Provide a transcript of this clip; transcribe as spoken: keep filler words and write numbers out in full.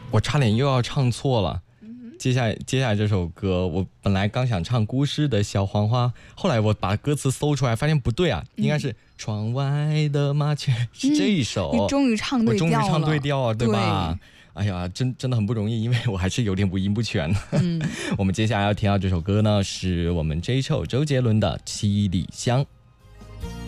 我差点又要唱错了。接下来接下来这首歌，我本来刚想唱孤诗的小黄花，后来我把歌词搜出来，发现不对啊，应该是窗外的麻雀，是这一首。 你终于唱对调了， 我终于唱对调了，对吧？哎呀，真真的很不容易，因为我还是有点五音不全。嗯，我们接下来要听到这首歌呢，是我们这一首周杰伦的《七里香》。